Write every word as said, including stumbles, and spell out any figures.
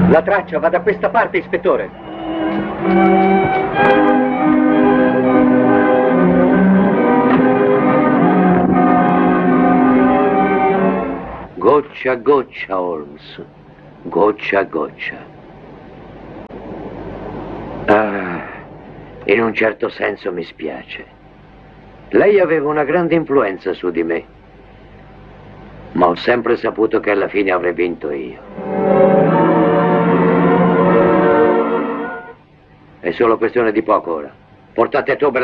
La traccia va da questa parte, ispettore. Goccia a goccia, Holmes. Goccia a goccia. Ah, in un certo senso mi spiace. Lei aveva una grande influenza su di me, ma ho sempre saputo che alla fine avrei vinto io. È solo questione di poco ora. Portate a Tobe